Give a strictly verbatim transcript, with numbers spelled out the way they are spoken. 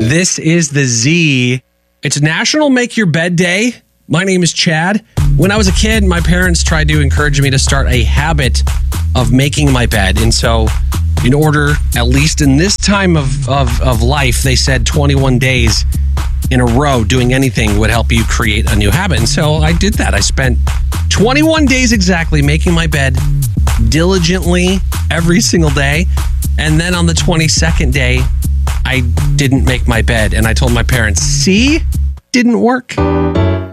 This is the Z. It's National Make Your Bed Day. My name is Chad. When I was a kid, my parents tried to encourage me to start a habit of making my bed. And so in order, at least in this time of, of, of life, they said twenty-one days in a row doing anything would help you create a new habit. And so I did that. I spent twenty-one days exactly making my bed diligently every single day. And then on the twenty-second day, I didn't make my bed. And I told my parents, see, didn't work.